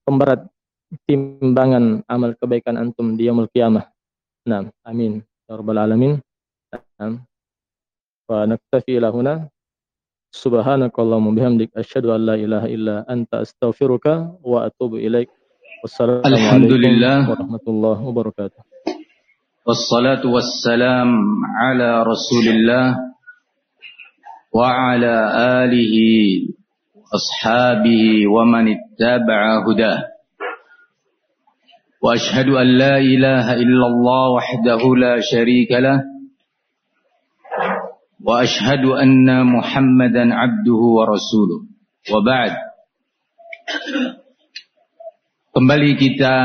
pemberat timbangan amal kebaikan antum di yaumul qiyamah. Naam, amin ya rabbal alamin. Naam. Wa naktafi ila huna. Subhanakallahumma bihamdik asyhadu an la ilaha illa anta astaghfiruka wa atubu ilaik. Wassalamualaikum warahmatullahi wabarakatuh. Wassalatu wassalam ala Rasulillah wa ala alihi ashabihi wa man ittaba'a hudah. Wa ashhadu an la ilaha illallah wahdahu la syarika lah wa ashhadu anna Muhammadan abduhu wa rasuluh. Wa ba'd. Kembali kita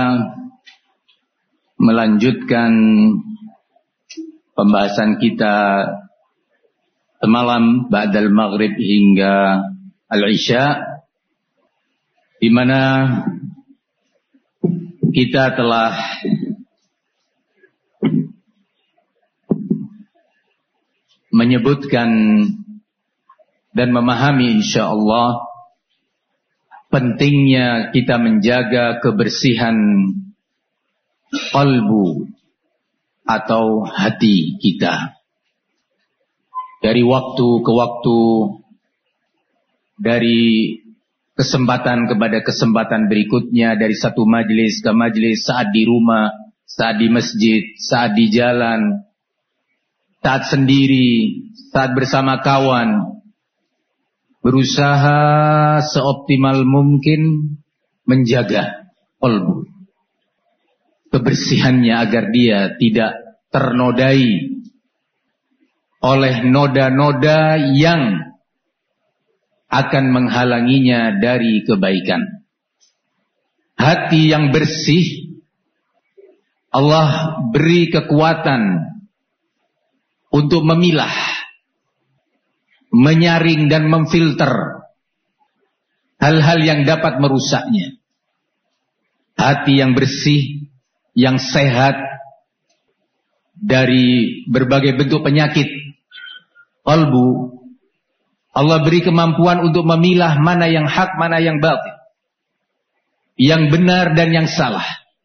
melanjutkan pembahasan kita semalam ba'dal maghrib hingga al-isya, di mana kita telah menyebutkan dan memahami insyaallah pentingnya kita menjaga kebersihan qalbu atau hati kita. Dari waktu ke waktu, dari kesempatan kepada kesempatan berikutnya, dari satu majlis ke majlis, saat di rumah, saat di masjid, saat di jalan, saat sendiri, saat bersama kawan, berusaha seoptimal mungkin menjaga qalbu, kebersihannya agar dia tidak ternodai oleh noda-noda yang akan menghalanginya dari kebaikan. Hati yang bersih Allah beri kekuatan untuk memilah, menyaring dan memfilter hal-hal yang dapat merusaknya. Hati yang bersih, yang sehat dari berbagai bentuk penyakit qalbu, Allah beri kemampuan untuk memilah mana yang hak, mana yang batil, yang benar dan yang salah,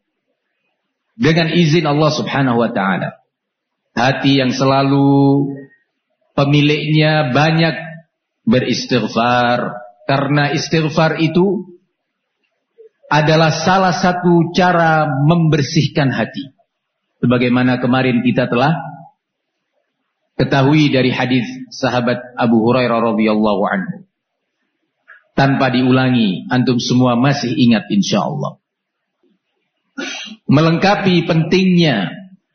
dengan izin Allah subhanahu wa ta'ala. Hati yang selalu pemiliknya banyak beristighfar, karena istighfar itu adalah salah satu cara membersihkan hati. Sebagaimana kemarin kita telah ketahui dari hadis sahabat Abu Hurairah radhiyallahu anhu. Tanpa diulangi, antum semua masih ingat insyaallah. Melengkapi pentingnya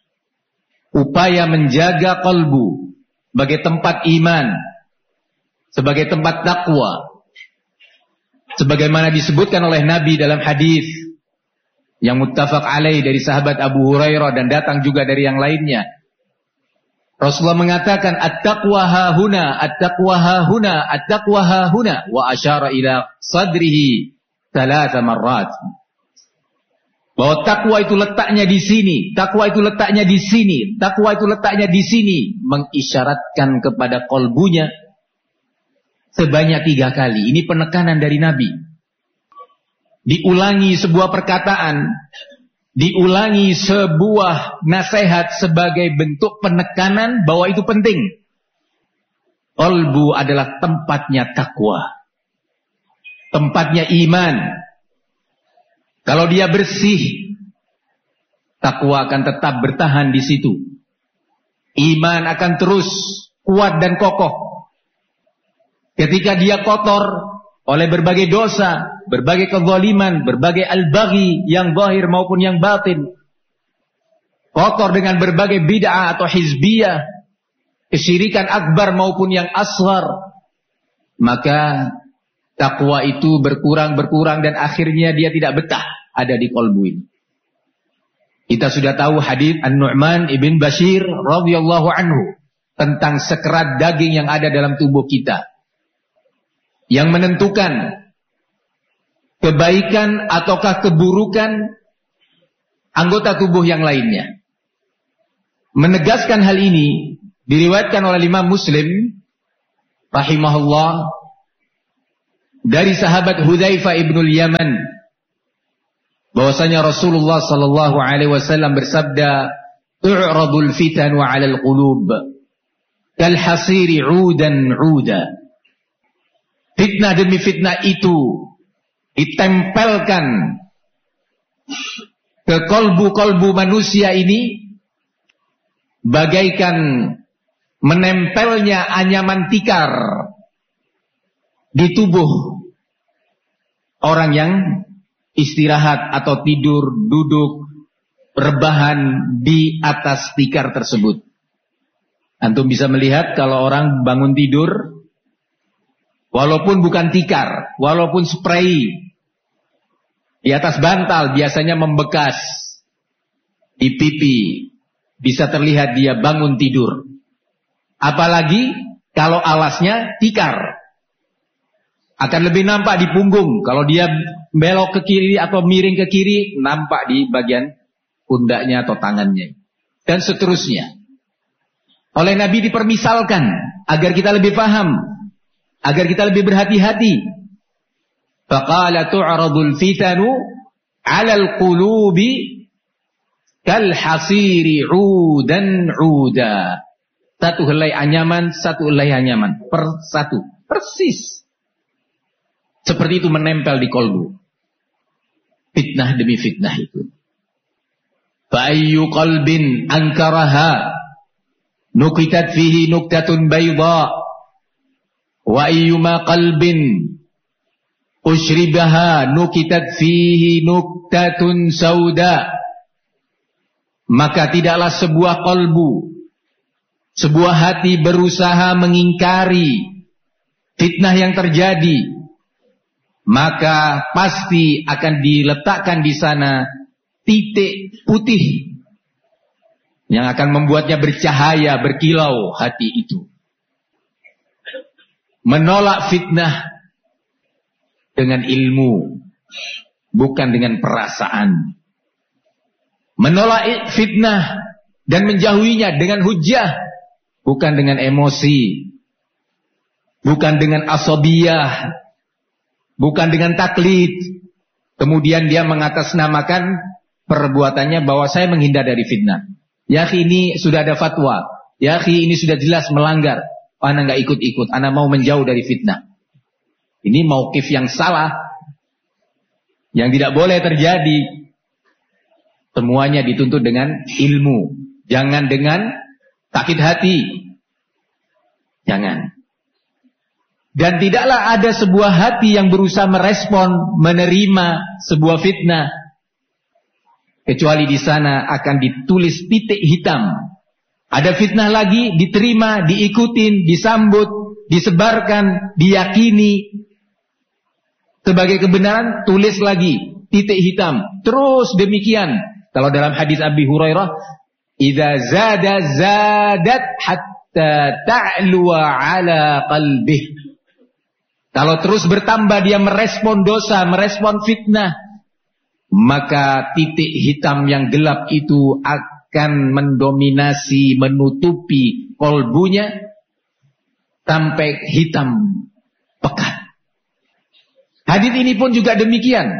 upaya menjaga qalbu sebagai tempat iman, sebagai tempat takwa, sebagaimana disebutkan oleh Nabi dalam hadis yang muttafaq alaih dari sahabat Abu Hurairah dan datang juga dari yang lainnya. Rasulullah mengatakan at-taqwa hahuna, at-taqwa hahuna, at-taqwa hahuna, wa asyara ila sadrihi 3 marrat. Bahwa takwa itu letaknya di sini, takwa itu letaknya di sini, takwa itu letaknya di sini, mengisyaratkan kepada qalbunya sebanyak 3 kali. Ini penekanan dari Nabi. Diulangi sebuah perkataan, diulangi sebuah nasihat sebagai bentuk penekanan bahwa itu penting. Qalbu adalah tempatnya takwa, tempatnya iman. Kalau dia bersih, takwa akan tetap bertahan di situ. Iman akan terus kuat dan kokoh. Ketika dia kotor oleh berbagai dosa, berbagai kezaliman, berbagai al-baghi yang zahir maupun yang batin, kotor dengan berbagai bid'ah atau hizbiyah, kesyirikan akbar maupun yang asghar, maka takwa itu berkurang dan akhirnya dia tidak betah ada di qalbu ini. Kita sudah tahu hadis An-Nu'man ibn Bashir radhiyallahu anhu tentang sekerat daging yang ada dalam tubuh kita, yang menentukan kebaikan ataukah keburukan anggota tubuh yang lainnya. Menegaskan hal ini diriwayatkan oleh Imam Muslim rahimahullah dari sahabat Hudzaifah ibnul Yaman bahwasanya Rasulullah sallallahu alaihi wasallam bersabda, "Tu'radul fitan wa 'alal qulub kal hasiri 'udan 'uda." Fitnah demi fitnah itu ditempelkan ke kolbu-kolbu manusia ini bagaikan menempelnya anyaman tikar di tubuh orang yang istirahat atau tidur, duduk, rebahan di atas tikar tersebut. Antum bisa melihat kalau orang bangun tidur, walaupun bukan tikar, walaupun spray di atas bantal biasanya membekas di pipi, bisa terlihat dia bangun tidur. Apalagi kalau alasnya tikar, akan lebih nampak di punggung. Kalau dia belok ke kiri atau miring ke kiri, nampak di bagian pundaknya atau tangannya, dan seterusnya. Oleh Nabi dipermisalkan agar kita lebih paham, agar kita lebih berhati-hati. Faqala tu'radul fitanu 'alal qulubi kal hasiri 'udan 'uda. Satu helai anyaman, satu helai anyaman, per satu, persis. Seperti itu menempel di kolbu. Fitnah demi fitnah itu. Fa ayyu qalbin ankaraha nukitat fihi nuktatun bayda wa ayyuma qalbin ushribaha nukitat fihi nuktatun sauda. Maka tidaklah sebuah kolbu, sebuah hati berusaha mengingkari fitnah yang terjadi, maka pasti akan diletakkan di sana titik putih yang akan membuatnya bercahaya, berkilau hati itu. Menolak fitnah dengan ilmu, bukan dengan perasaan. Menolak fitnah dan menjauhinya dengan hujjah, bukan dengan emosi, bukan dengan asabiyah, bukan dengan taklid. Kemudian dia mengatasnamakan perbuatannya bahwa saya menghindar dari fitnah. Ya akhi, ini sudah ada fatwa. Ya akhi, ini sudah jelas melanggar. Ana enggak ikut-ikut, ana mau menjauh dari fitnah. Ini mauqif yang salah, yang tidak boleh terjadi. Semuanya dituntut dengan ilmu, jangan dengan sakit hati. Jangan. Dan tidaklah ada sebuah hati yang berusaha merespon, menerima sebuah fitnah, kecuali di sana akan ditulis titik hitam. Ada fitnah lagi, diterima, diikutin, disambut, disebarkan, diyakini sebagai kebenaran, tulis lagi titik hitam. Terus demikian. Kalau dalam hadis Abi Hurairah, idza zada zadat hatta ta'luwa ala qalbih. Kalau terus bertambah dia merespon dosa, merespon fitnah, maka titik hitam yang gelap itu akan mendominasi, menutupi kolbunya sampai hitam pekat. Hadis ini pun juga demikian,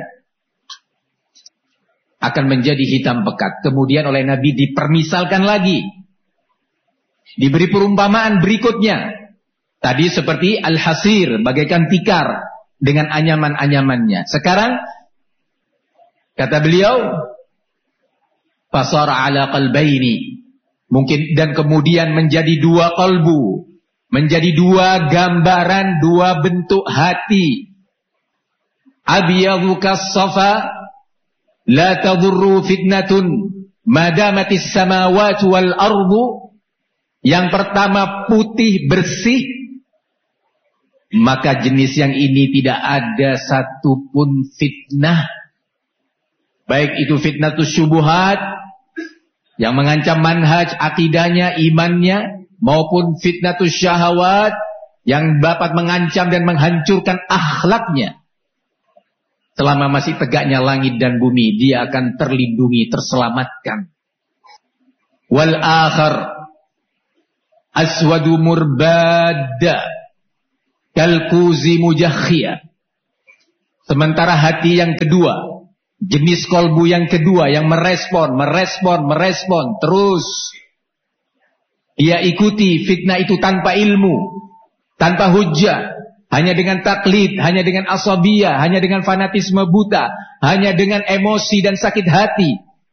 akan menjadi hitam pekat. Kemudian oleh Nabi dipermisalkan lagi, diberi perumpamaan berikutnya. Tadi seperti al-hasir, bagaikan tikar dengan anyaman-anyamannya. Sekarang kata beliau, fasara ala qalbaini, mungkin, dan kemudian menjadi dua qalbu, menjadi dua gambaran, dua bentuk hati. Abyadhu kas-safa la tadurru fitnatun madamatis samawati wal ardu. Yang pertama putih bersih, maka jenis yang ini tidak ada satupun fitnah, baik itu fitnatus syubuhat yang mengancam manhaj akidahnya, imannya, maupun fitnatus syahawat yang dapat mengancam dan menghancurkan akhlaknya. Selama masih tegaknya langit dan bumi, dia akan terlindungi, terselamatkan. Wal akhar aswadu murbada kalkuzi mujakhia. Sementara hati yang kedua, Jenis kolbu yang kedua yang merespon terus. Dia ikuti fitnah itu tanpa ilmu, tanpa hujjah, hanya dengan taklid, hanya dengan asabiyah, hanya dengan fanatisme buta, hanya dengan emosi dan sakit hati.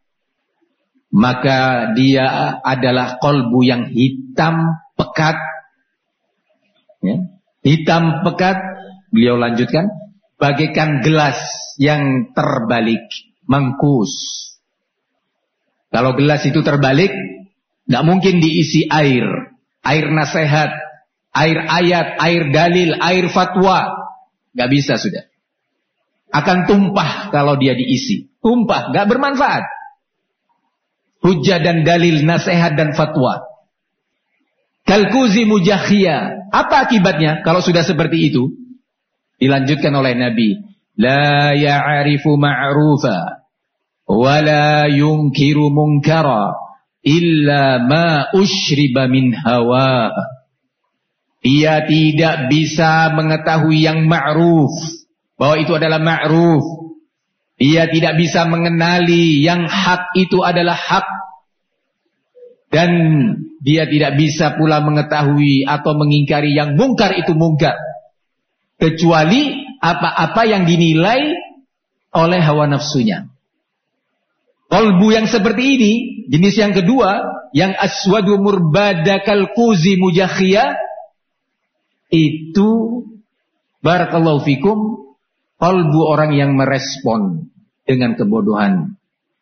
Maka dia adalah kolbu yang hitam pekat. Ya. Hitam pekat, beliau lanjutkan, bagaikan gelas yang terbalik, mengkus. Kalau gelas itu terbalik, nggak mungkin diisi air nasihat, air ayat, air dalil, air fatwa, nggak bisa sudah. Akan tumpah kalau dia diisi, tumpah, nggak bermanfaat. Hujjah dan dalil, nasihat dan fatwa. Kalkuzi mujakhia. Apa akibatnya kalau sudah seperti itu? Dilanjutkan oleh Nabi, la ya'rifu ma'rufa wa la yunkiru munkara illa ma ushriba min hawa. Dia tidak bisa mengetahui yang ma'ruf, bahwa itu adalah ma'ruf. Dia tidak bisa mengenali yang hak itu adalah hak. Dan dia tidak bisa pula mengetahui atau mengingkari yang mungkar itu mungkar, kecuali apa-apa yang dinilai oleh hawa nafsunya. Kolbu yang seperti ini, jenis yang kedua, yang aswadu murbadakal kuzi mujakhia, itu barakallahu fikum, kolbu orang yang merespon dengan kebodohan.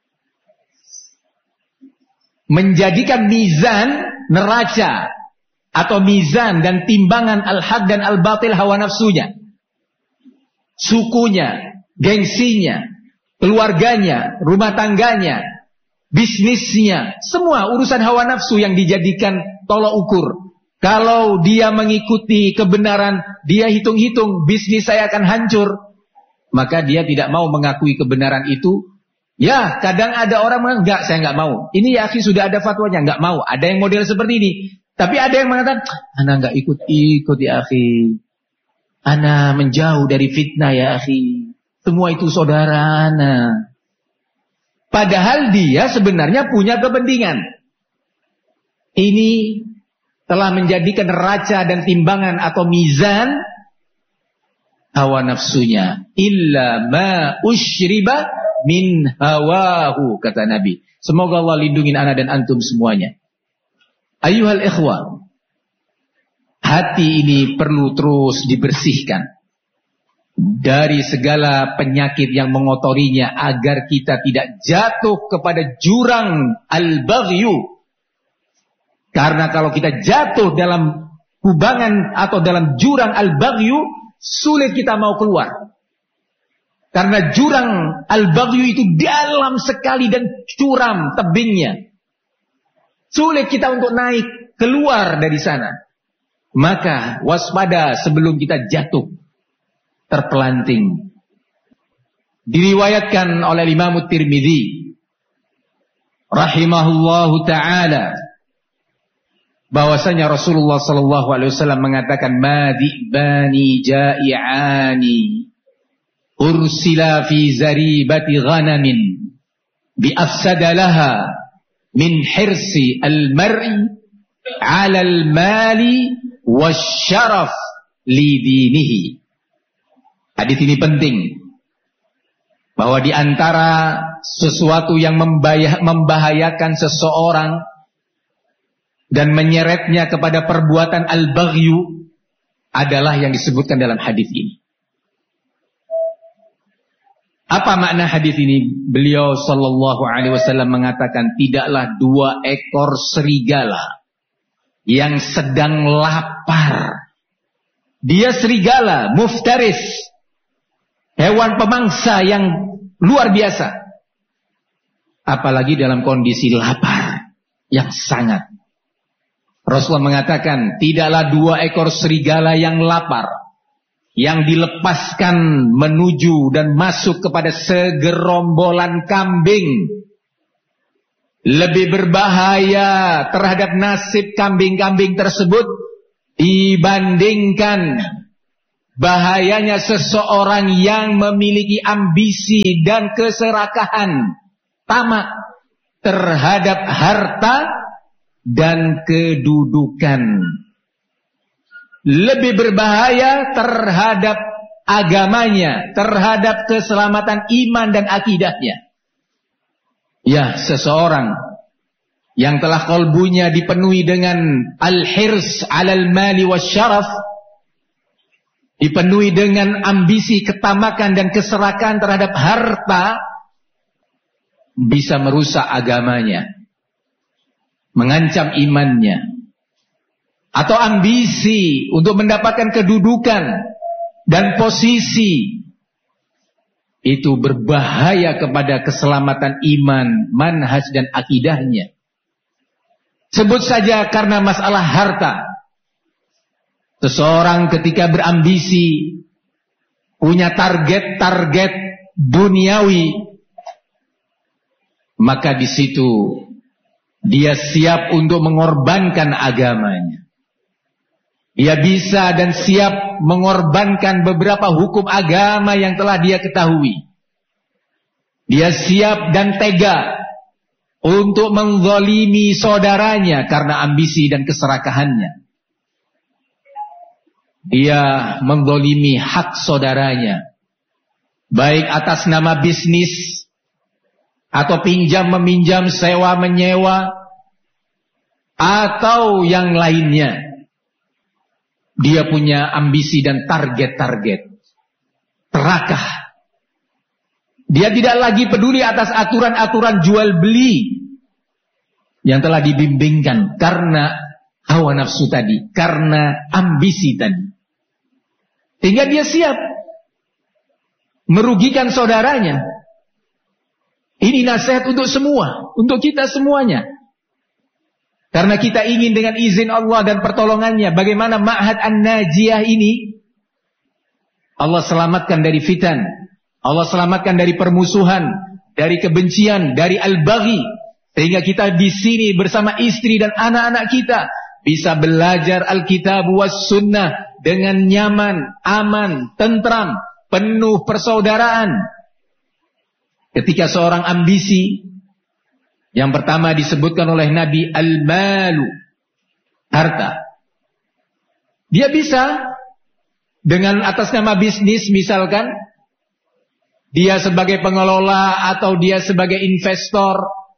Menjadikan mizan neraca atau mizan dan timbangan al-haq dan al-batil hawa nafsunya, sukunya, gengsinya, keluarganya, rumah tangganya, bisnisnya, semua urusan hawa nafsu yang dijadikan tolok ukur. Kalau dia mengikuti kebenaran, dia hitung-hitung bisnis saya akan hancur, maka dia tidak mau mengakui kebenaran itu. Ya, kadang ada orang mengatakan, enggak, saya enggak mau. Ini ya akhi sudah ada fatwanya, enggak mau. Ada yang model seperti ini. Tapi ada yang mengatakan, ana enggak ikut-ikut ya akhi. Ana menjauh dari fitnah ya akhi. Semua itu saudara ana. Padahal dia sebenarnya punya kepentingan. Ini telah menjadikan neraca dan timbangan atau mizan hawa nafsunya. Illa ma ushriba min hawahu, kata Nabi. Semoga Allah lindungi ana dan antum semuanya. Ayyuhal ikhwah, hati ini perlu terus dibersihkan dari segala penyakit yang mengotorinya, agar kita tidak jatuh kepada jurang al-baghyu. Karena kalau kita jatuh dalam kubangan atau dalam jurang al-baghyu, sulit kita mau keluar. Karena jurang al-baghyu itu dalam sekali dan curam tebingnya. Sulit kita untuk naik keluar dari sana. Maka waspada sebelum kita jatuh terpelanting. Diriwayatkan oleh Imam Tirmidzi rahimahullahu taala bahwasanya Rasulullah sallallahu alaihi wasallam mengatakan, madibani ja'iani ursila fi zaribati ghanamin bi afsada laha min hirsi al-mar'i 'ala al-mali wasyaraf li dinihi. Hadis ini penting, bahwa di antara sesuatu yang membahayakan seseorang dan menyeretnya kepada perbuatan al-baghyu adalah yang disebutkan dalam hadis ini. Apa makna hadis ini? Beliau sallallahu alaihi wasallam mengatakan, tidaklah dua ekor serigala yang sedang lapar. Dia serigala, muftaris, hewan pemangsa yang luar biasa. Apalagi dalam kondisi lapar yang sangat. Rasulullah mengatakan, tidaklah dua ekor serigala yang lapar, yang dilepaskan menuju dan masuk kepada segerombolan kambing, lebih berbahaya terhadap nasib kambing-kambing tersebut dibandingkan bahayanya seseorang yang memiliki ambisi dan keserakahan, tamak terhadap harta dan kedudukan. Lebih berbahaya terhadap agamanya, terhadap keselamatan iman dan akidahnya. Ya, seseorang yang telah qalbunya dipenuhi dengan al-hirs 'alal mali wasyaraf, dipenuhi dengan ambisi, ketamakan dan keserakahan terhadap harta, bisa merusak agamanya, mengancam imannya. Atau ambisi untuk mendapatkan kedudukan dan posisi, itu berbahaya kepada keselamatan iman, manhaj dan akidahnya. Sebut saja karena masalah harta. Seseorang ketika berambisi, punya target-target duniawi, maka di situ dia siap untuk mengorbankan agamanya. Dia bisa dan siap mengorbankan beberapa hukum agama yang telah dia ketahui. Dia siap dan tega untuk menzalimi saudaranya karena ambisi dan keserakahannya. Dia menzalimi hak saudaranya, baik atas nama bisnis atau pinjam-meminjam, sewa-menyewa, atau yang lainnya. Dia punya ambisi dan target-target terakah. Dia tidak lagi peduli atas aturan-aturan jual beli yang telah dibimbingkan karena hawa nafsu tadi, karena ambisi tadi. Sehingga dia siap merugikan saudaranya. Ini nasihat untuk semua, untuk kita semuanya. Karena kita ingin dengan izin Allah dan pertolongannya, bagaimana Ma'had An-Najiyah ini Allah selamatkan dari fitan, Allah selamatkan dari permusuhan, dari kebencian, dari al-baghi, sehingga kita di sini bersama istri dan anak-anak kita bisa belajar Alkitab was sunnah dengan nyaman, aman, tentram, penuh persaudaraan. Ketika seorang ambisi, yang pertama disebutkan oleh Nabi, al-malu, harta. Dia bisa dengan atas nama bisnis misalkan, dia sebagai pengelola atau dia sebagai investor,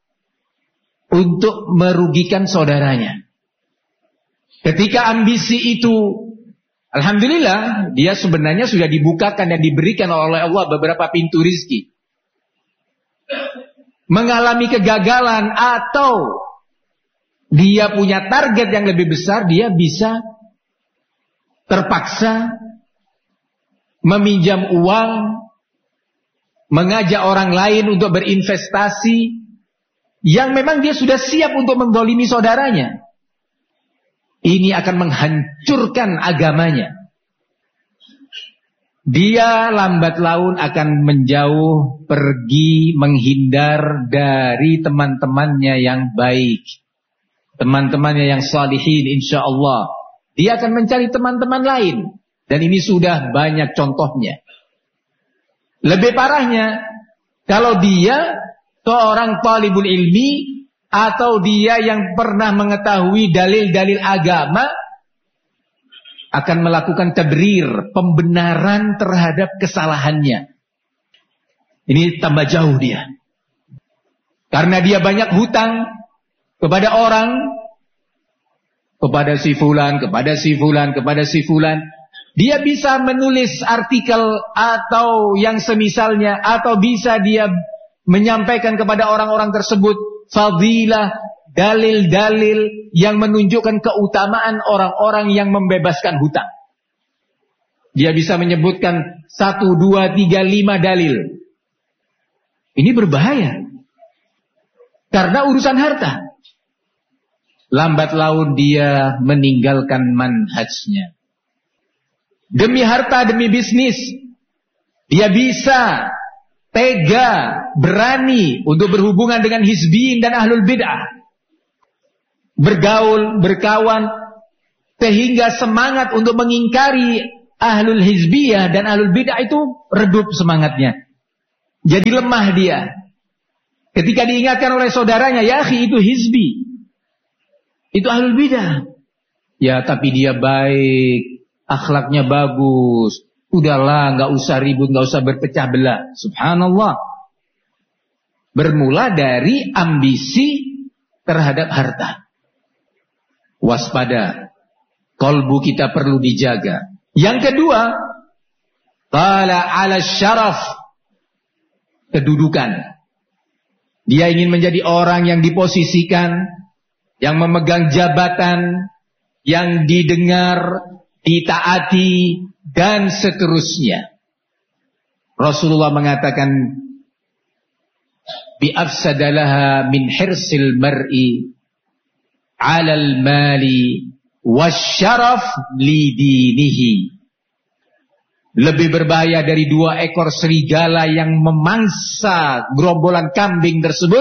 untuk merugikan saudaranya. Ketika ambisi itu, alhamdulillah, dia sebenarnya sudah dibukakan dan diberikan oleh Allah beberapa pintu rizki. Mengalami kegagalan atau dia punya target yang lebih besar, dia bisa terpaksa meminjam uang, mengajak orang lain untuk berinvestasi yang memang dia sudah siap untuk mendzalimi saudaranya. Ini akan menghancurkan agamanya. Dia lambat laun akan menjauh, pergi, menghindar dari teman-temannya yang baik, teman-temannya yang salihin, insya Allah. Dia akan mencari teman-teman lain, dan ini sudah banyak contohnya. Lebih parahnya, kalau dia seorang talibul ilmi, atau dia yang pernah mengetahui dalil-dalil agama, akan melakukan tabrir, pembenaran terhadap kesalahannya. Ini tambah jauh dia. Karena dia banyak hutang kepada orang, kepada si fulan, kepada si fulan, kepada si fulan. Dia bisa menulis artikel atau yang semisalnya, atau bisa dia menyampaikan kepada orang-orang tersebut fadilah, dalil-dalil yang menunjukkan keutamaan orang-orang yang membebaskan hutang. Dia bisa menyebutkan 1, 2, 3, 5 dalil. Ini berbahaya. Karena urusan harta. Lambat laun dia meninggalkan manhajnya. Demi harta, demi bisnis, dia bisa tega, berani untuk berhubungan dengan hizbiyin dan ahlul bid'ah. Bergaul, berkawan, sehingga semangat untuk mengingkari ahlul hizbiyah dan ahlul bid'ah itu redup semangatnya. Jadi lemah dia. Ketika diingatkan oleh saudaranya, ya akhi itu hizbi. Itu ahlul bid'ah. Ya tapi dia baik, akhlaknya bagus. Udahlah, gak usah ribut, gak usah berpecah belah. Subhanallah. Bermula dari ambisi terhadap harta. Waspada. Kolbu kita perlu dijaga. Yang kedua, qala ala syaraf. Kedudukan. Dia ingin menjadi orang yang diposisikan, yang memegang jabatan, yang didengar, ditaati, dan seterusnya. Rasulullah mengatakan, bi'afsadalaha min hirsil mar'i alal mali wasyaraf lidinihi. Lebih berbahaya dari 2 ekor serigala yang memangsa gerombolan kambing tersebut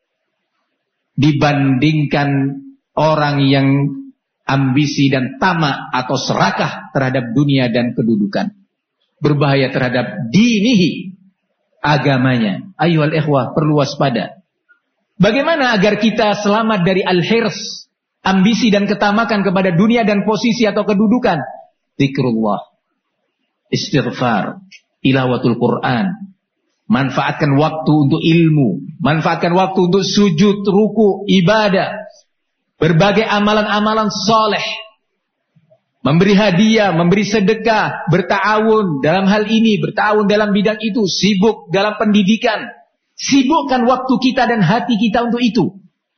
dibandingkan orang yang ambisi dan tamak atau serakah terhadap dunia dan kedudukan. Berbahaya terhadap dinihi, agamanya. Ayyuhal ikhwah, perlu waspada. Bagaimana agar kita selamat dari al-hirs, ambisi dan ketamakan kepada dunia dan posisi atau kedudukan? Zikrullah, istighfar, tilawatul Quran. Manfaatkan waktu untuk ilmu, manfaatkan waktu untuk sujud, ruku, ibadah, berbagai amalan-amalan soleh, memberi hadiah, memberi sedekah, berta'awun dalam hal ini, berta'awun dalam bidang itu, sibuk dalam pendidikan. Sibukkan waktu kita dan hati kita untuk itu.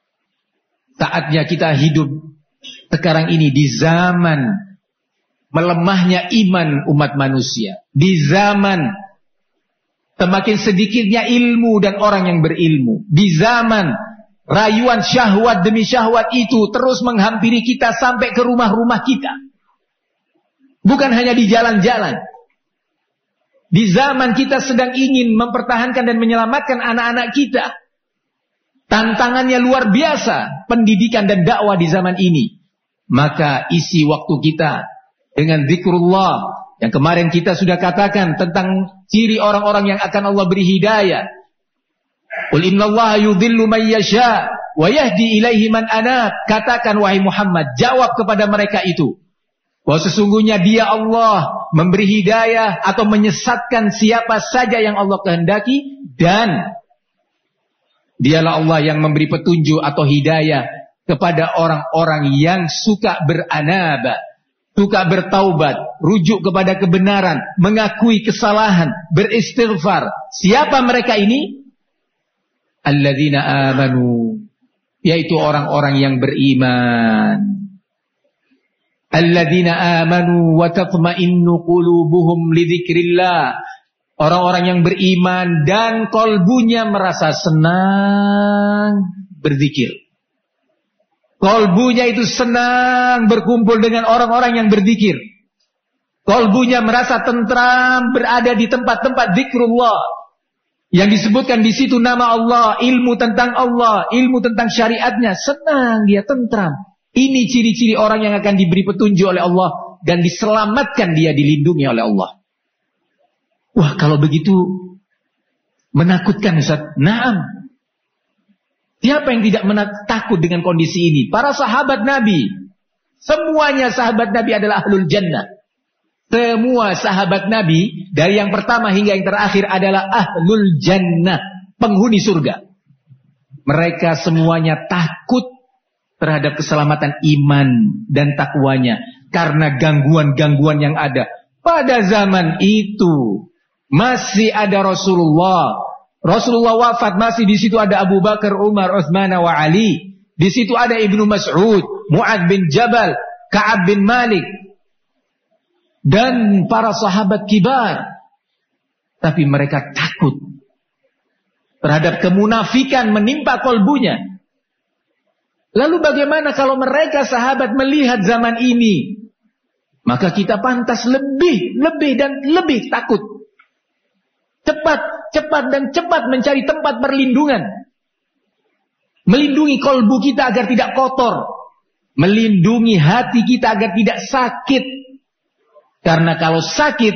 Saatnya kita hidup sekarang ini di zaman melemahnya iman umat manusia, di zaman semakin sedikitnya ilmu dan orang yang berilmu, di zaman rayuan syahwat demi syahwat itu terus menghampiri kita sampai ke rumah-rumah kita. Bukan hanya di jalan-jalan. Di zaman kita sedang ingin mempertahankan dan menyelamatkan anak-anak kita. Tantangannya luar biasa, pendidikan dan dakwah di zaman ini. Maka isi waktu kita dengan zikrullah, yang kemarin kita sudah katakan tentang ciri orang-orang yang akan Allah beri hidayah. Qul innallaha yudhillu man yasha wa yahdi ilaihi man anab. Katakan wahai Muhammad, jawab kepada mereka itu, bahwa sesungguhnya dia Allah memberi hidayah atau menyesatkan siapa saja yang Allah kehendaki, dan dialah Allah yang memberi petunjuk atau hidayah kepada orang-orang yang suka beranaba, suka bertaubat, rujuk kepada kebenaran, mengakui kesalahan, beristighfar. Siapa mereka ini? Alladzina amanu, yaitu orang-orang yang beriman. Alladzina amanu wa tatma'innu qulubuhum lidzikrillah. Orang-orang yang beriman dan kolbunya merasa senang berzikir. Kolbunya itu senang berkumpul dengan orang-orang yang berzikir. Kolbunya merasa tentram berada di tempat-tempat zikrullah. Yang disebutkan di situ nama Allah, ilmu tentang Allah, ilmu tentang syariatnya. Senang dia, tentram. Ini ciri-ciri orang yang akan diberi petunjuk oleh Allah dan diselamatkan, dia dilindungi oleh Allah. Wah, kalau begitu menakutkan, Ustaz. Naam. Siapa yang tidak takut dengan kondisi ini? Para sahabat Nabi. Semuanya sahabat Nabi adalah ahlul jannah. Semua sahabat Nabi dari yang pertama hingga yang terakhir adalah ahlul jannah, penghuni surga. Mereka semuanya takut terhadap keselamatan iman dan takwanya karena gangguan-gangguan yang ada. Pada zaman itu masih ada Rasulullah. Rasulullah wafat, masih di situ ada Abu Bakar, Umar, Utsman wa Ali. Di situ ada Ibnu Mas'ud, Mu'adz bin Jabal, Ka'ab bin Malik dan para sahabat kibar. Tapi mereka takut terhadap kemunafikan menimpa kolbunya. Lalu bagaimana kalau mereka sahabat melihat zaman ini? Maka kita pantas lebih dan lebih takut. Cepat mencari tempat perlindungan. Melindungi kolbu kita agar tidak kotor. Melindungi hati kita agar tidak sakit. Karena kalau sakit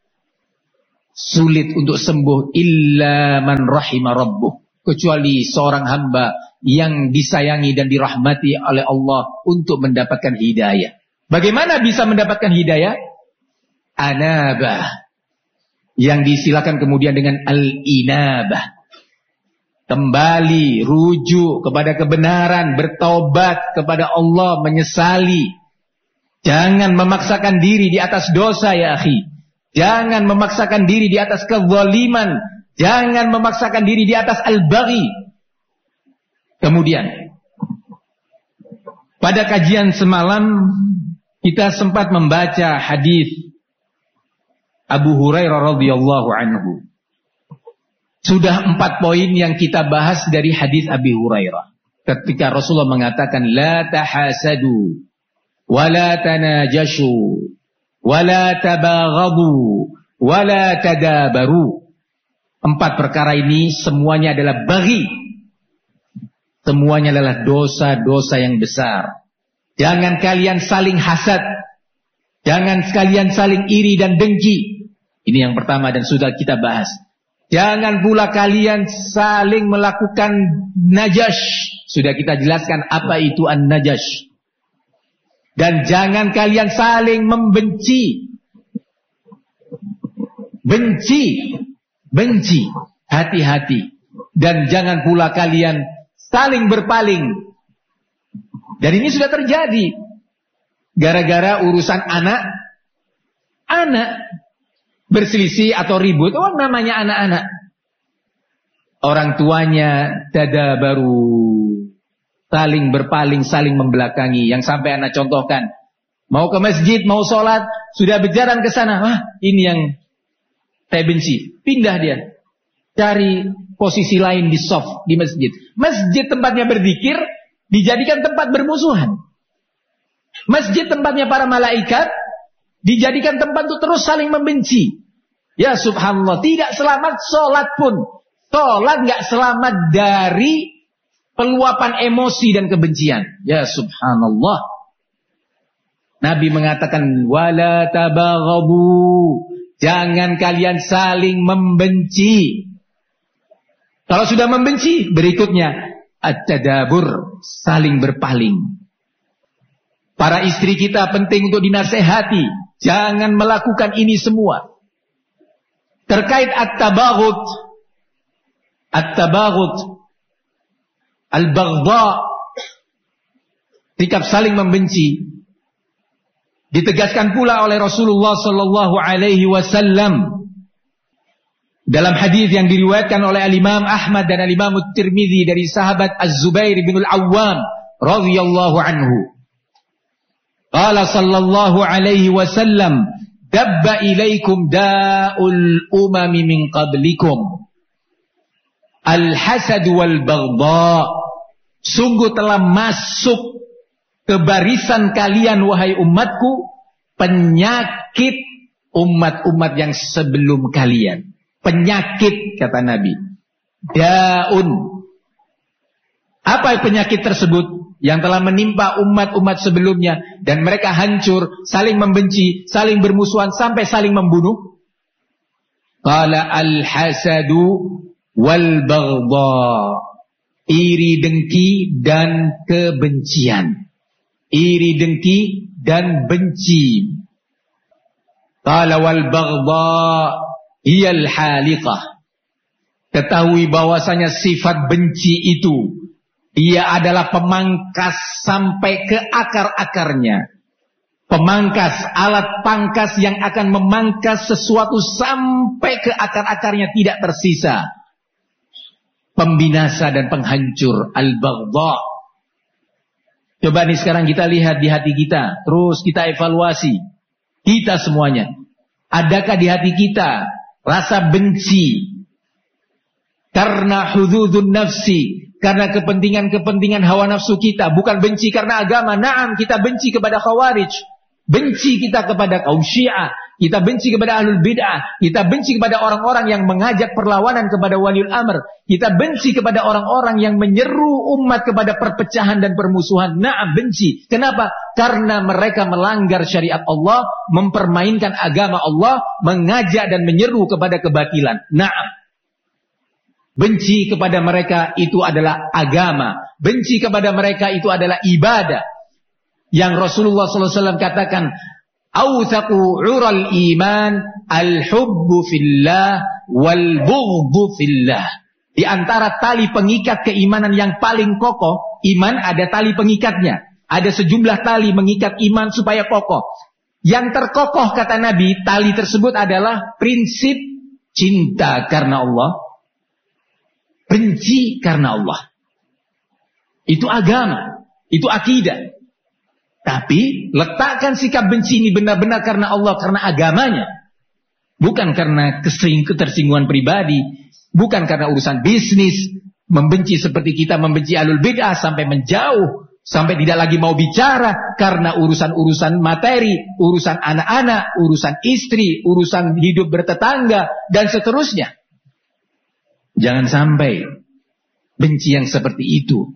sulit untuk sembuh illa man rahima rabbuh, kecuali seorang hamba yang disayangi dan dirahmati oleh Allah untuk mendapatkan hidayah. Bagaimana bisa mendapatkan hidayah? Anabah, yang disilakan kemudian dengan al-inabah, kembali rujuk kepada kebenaran, bertaubat kepada Allah, menyesali. Jangan memaksakan diri di atas dosa ya akhi. Jangan memaksakan diri di atas kezaliman. Jangan memaksakan diri di atas al-baghi. Kemudian, pada kajian semalam kita sempat membaca hadis Abu Hurairah radhiyallahu anhu. Sudah 4 poin yang kita bahas dari hadis Abi Hurairah. Ketika Rasulullah mengatakan la tahasadu wala tanajashu wala tabaghadu wala tadabaru. 4 perkara ini semuanya adalah baghi. Semuanya adalah dosa-dosa yang besar. Jangan kalian saling hasad. Jangan kalian saling iri dan dengki. Ini yang pertama dan sudah kita bahas. Jangan pula kalian saling melakukan najash. Sudah kita jelaskan apa itu an-najash. Dan jangan kalian saling membenci. Benci. Hati-hati. Dan jangan pula kalian saling berpaling. Dan ini sudah terjadi. Gara-gara urusan anak berselisih atau ribut. Oh, namanya anak-anak. Orang tuanya tadabaru, saling berpaling, saling membelakangi. Yang sampai anak contohkan, mau ke masjid, mau sholat, sudah berjalan ke sana. Wah, ini yang saya benci. Pindah dia, cari posisi lain di shaf di masjid. Masjid tempatnya berzikir dijadikan tempat bermusuhan. Masjid tempatnya para malaikat dijadikan tempat untuk terus saling membenci. Ya subhanallah, tidak selamat sholat pun. Sholat gak selamat dari peluapan emosi dan kebencian. Ya subhanallah. Nabi mengatakan wala tabaghadu, jangan kalian saling membenci. Kalau sudah membenci, berikutnya at-tadabur, saling berpaling. Para istri kita penting untuk dinasehati, jangan melakukan ini semua. Terkait at-tabaghud, al-baghdha, sikap saling membenci, ditegaskan pula oleh Rasulullah sallallahu alaihi wasallam dalam hadis yang diriwayatkan oleh Al-Imam Ahmad dan Al-Imam At-Tirmidzi dari sahabat Az-Zubair bin Al-Awwam radhiyallahu anhu. Qala sallallahu alaihi wasallam, dabba ilaikum da'ul umami min qablikum, al-hasad wal baghdha. Sungguh telah masuk ke barisan kalian wahai umatku penyakit umat-umat yang sebelum kalian. Penyakit, kata Nabi. Da'un. Apa penyakit tersebut? Yang telah menimpa umat-umat sebelumnya. Dan mereka hancur, saling membenci, saling bermusuhan, sampai saling membunuh. Qala al-hasadu wal baghdha. Iri dengki dan kebencian. Iri dengki dan benci. Qala wal baghdha hiyal haliqah. Ketahui bahwasanya sifat benci itu, ia adalah pemangkas sampai ke akar-akarnya. Pemangkas, alat pangkas yang akan memangkas sesuatu sampai ke akar-akarnya, tidak tersisa. Pembinasa dan penghancur, al-baghdha. Coba nih sekarang kita lihat di hati kita, terus kita evaluasi. Kita semuanya, adakah di hati kita rasa benci karena hududun nafsi, karena kepentingan-kepentingan hawa nafsu kita? Bukan benci karena agama. Naam, kita benci kepada Khawarij, benci kita kepada kaum Syiah, kita benci kepada ahlul bid'ah, kita benci kepada orang-orang yang mengajak perlawanan kepada waliul amr, kita benci kepada orang-orang yang menyeru umat kepada perpecahan dan permusuhan. Na'am, benci. Kenapa? Karena mereka melanggar syariat Allah, mempermainkan agama Allah, mengajak dan menyeru kepada kebatilan. Na'am. Benci kepada mereka itu adalah agama. Benci kepada mereka itu adalah ibadah. Yang Rasulullah SAW katakan, awthaqu ural iman al-hubbu fillah wal bughdu fillah. Di antara tali pengikat keimanan yang paling kokoh, iman ada tali pengikatnya. Ada sejumlah tali mengikat iman supaya kokoh. Yang terkokoh kata Nabi, tali tersebut adalah prinsip cinta karena Allah, benci karena Allah. Itu agama, itu akidah. Tapi letakkan sikap benci ini benar-benar karena Allah, karena agamanya. Bukan karena ketersinggungan pribadi, bukan karena urusan bisnis, membenci seperti kita membenci ahlul bid'ah sampai menjauh, sampai tidak lagi mau bicara karena urusan-urusan materi, urusan anak-anak, urusan istri, urusan hidup bertetangga, dan seterusnya. Jangan sampai benci yang seperti itu.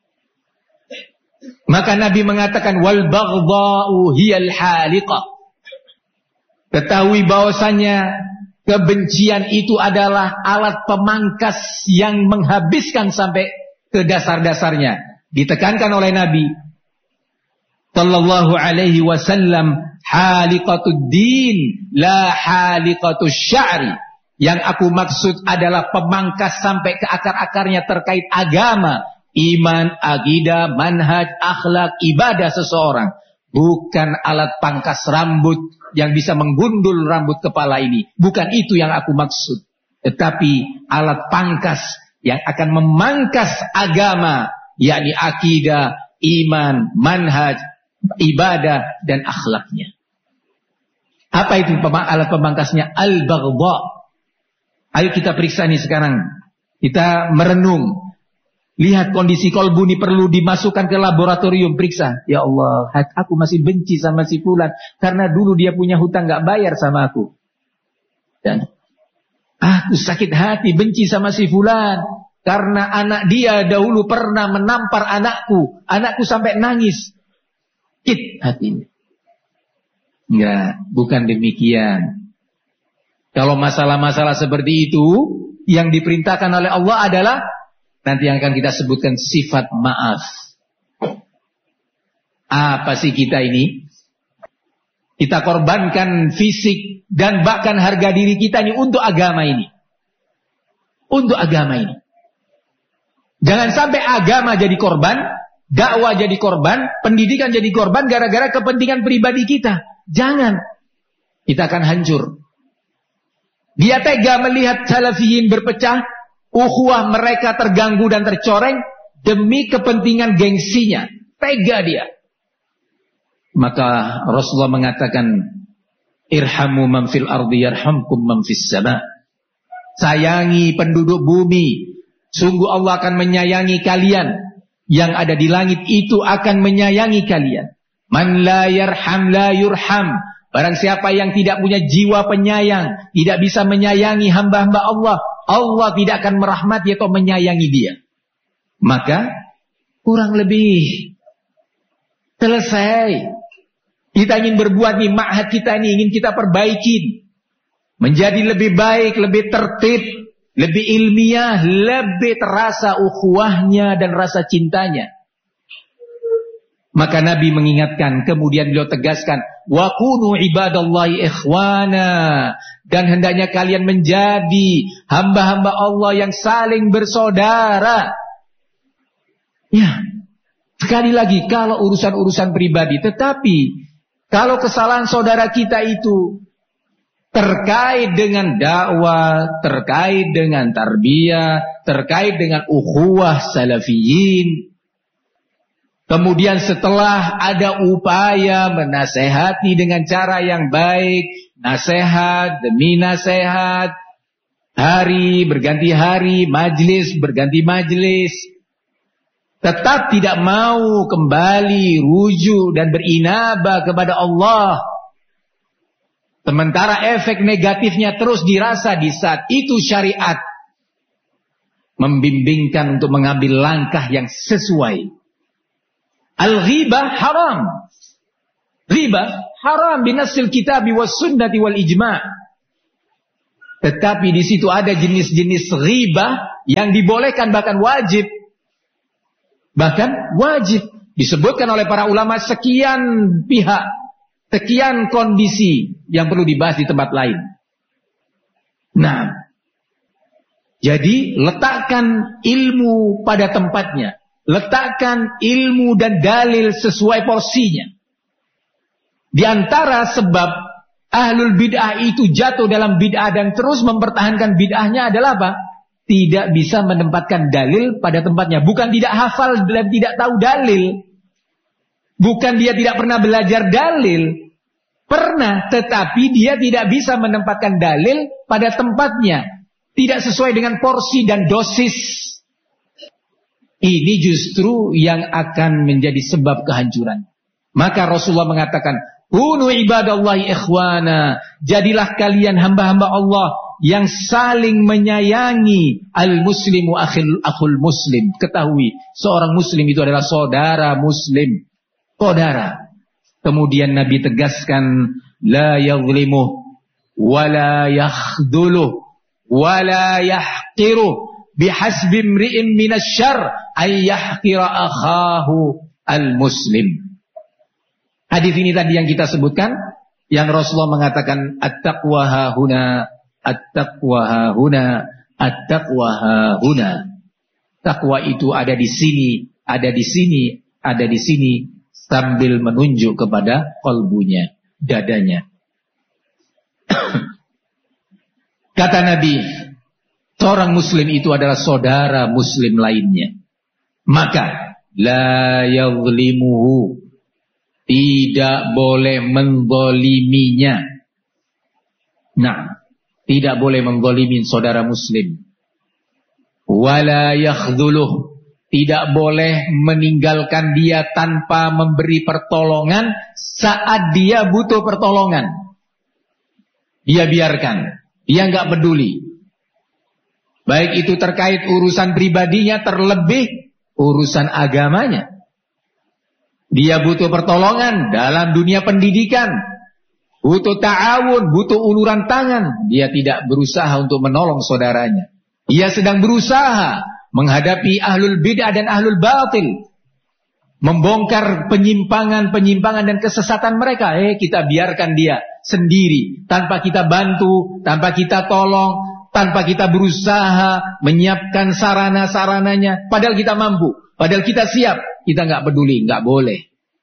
Maka Nabi mengatakan wal baghdha'u hiyal haliqah. Ketahui bahwasanya kebencian itu adalah alat pemangkas yang menghabiskan sampai ke dasar-dasarnya. Ditekankan oleh Nabi sallallahu alaihi wasallam, haliqatud din la haliqatus sya'ri. Yang aku maksud adalah pemangkas sampai ke akar-akarnya terkait agama, iman, akidah, manhaj, akhlak, ibadah seseorang. Bukan alat pangkas rambut yang bisa menggundul rambut kepala ini. Bukan itu yang aku maksud. Tetapi alat pangkas yang akan memangkas agama, yakni akidah, iman, manhaj, ibadah, dan akhlaknya. Apa itu alat pemangkasnya? Al-baghdha. Ayo kita periksa nih sekarang. Kita merenung. Lihat kondisi kolbu ini perlu dimasukkan ke laboratorium, periksa. Ya Allah, aku masih benci sama si fulan karena dulu dia punya hutang gak bayar sama aku. Dan aku sakit hati benci sama si fulan karena anak dia dahulu pernah menampar anakku. Anakku sampai nangis. Sakit hatinya. Enggak, bukan demikian. Kalau masalah-masalah seperti itu yang diperintahkan oleh Allah adalah nanti yang akan kita sebutkan sifat maaf. Apa sih kita ini? Kita korbankan fisik dan bahkan harga diri kita ini untuk agama ini. Untuk agama ini. Jangan sampai agama jadi korban, dakwah jadi korban, pendidikan jadi korban gara-gara kepentingan pribadi kita. Jangan. Kita akan hancur. Dia tega melihat salafiyin berpecah, ukhuwah mereka terganggu dan tercoreng demi kepentingan gengsinya. Tega dia. Maka Rasulullah mengatakan, irhamu man fil ardi yarhamkum man fis sama. Sayangi penduduk bumi, sungguh Allah akan menyayangi kalian. Yang ada di langit itu akan menyayangi kalian. Man la yarham la yurham. Barang siapa yang tidak punya jiwa penyayang, tidak bisa menyayangi hamba-hamba Allah, Allah tidak akan merahmati atau menyayangi dia. Maka kurang lebih selesai. Kita ingin berbuat nih, ma'had kita ini ingin kita perbaikin. Menjadi lebih baik, lebih tertib, lebih ilmiah, lebih terasa ukhuwahnya dan rasa cintanya. Maka Nabi mengingatkan, kemudian beliau tegaskan, wa kunu ibadallahi ikhwana, dan hendaknya kalian menjadi hamba-hamba Allah yang saling bersaudara. Ya, sekali lagi, kalau urusan-urusan pribadi, tetapi kalau kesalahan saudara kita itu terkait dengan dakwah, terkait dengan tarbiyah, terkait dengan ukhuwah salafiyin, kemudian setelah ada upaya menasehati dengan cara yang baik, nasihat demi nasihat, hari berganti hari, majlis berganti majlis, tetap tidak mau kembali rujuk dan berinabah kepada Allah, Sementara efek negatifnya terus dirasa di saat itu syariat membimbingkan untuk mengambil langkah yang sesuai. Al-ghibah haram. Riba haram binasil kitabi was sunnati wal ijma'. Tetapi di situ ada jenis-jenis riba yang dibolehkan bahkan wajib. Bahkan wajib. Disebutkan oleh para ulama sekian pihak, sekian kondisi yang perlu dibahas di tempat lain. Nah, jadi letakkan ilmu pada tempatnya. Letakkan ilmu dan dalil sesuai porsinya. Di antara sebab ahlul bid'ah itu jatuh dalam bid'ah dan terus mempertahankan bid'ahnya adalah apa? Tidak bisa menempatkan dalil pada tempatnya. Bukan tidak hafal dan tidak tahu dalil. Bukan dia tidak pernah belajar dalil. Pernah, tetapi dia tidak bisa menempatkan dalil pada tempatnya. Tidak sesuai dengan porsi dan dosis. Ini justru yang akan menjadi sebab kehancuran. Maka Rasulullah mengatakan, kunu ibadallahi ikhwana. Jadilah kalian hamba-hamba Allah yang saling menyayangi. Al-muslimu akhul muslim. Ketahui, seorang muslim itu adalah saudara muslim. Saudara. Kemudian Nabi tegaskan, la yadhlimuh, wa la yakhduluh, wa la yahqiruh, bihasbi imri'in minasyarr ay yahqira akhahu al-muslim. Hadis ini tadi yang kita sebutkan, yang Rasulullah mengatakan at-taqwa hahuna, at-taqwa hahuna, at-taqwa hahuna. Takwa itu ada di sini, ada di sini, ada di sini, sambil menunjuk kepada qalbunya, dadanya. Kata Nabi, seorang muslim itu adalah saudara muslim lainnya. Maka la yadhlimuhu, tidak boleh menggoliminya. Nah, tidak boleh menggolimin saudara muslim. Wala yakhdhuluh, tidak boleh meninggalkan dia tanpa memberi pertolongan saat dia butuh pertolongan. Dia biarkan, dia nggak peduli. Baik itu terkait urusan pribadinya, terlebih urusan agamanya. Dia butuh pertolongan dalam dunia pendidikan, butuh ta'awun, butuh uluran tangan. Dia tidak berusaha untuk menolong saudaranya. Dia sedang berusaha menghadapi ahlul bid'ah dan ahlul batil, membongkar penyimpangan-penyimpangan dan kesesatan mereka. Kita biarkan dia sendiri, tanpa kita bantu, tanpa kita tolong, tanpa kita berusaha menyiapkan sarana-sarananya. Padahal kita mampu, padahal kita siap, kita nggak peduli, nggak boleh.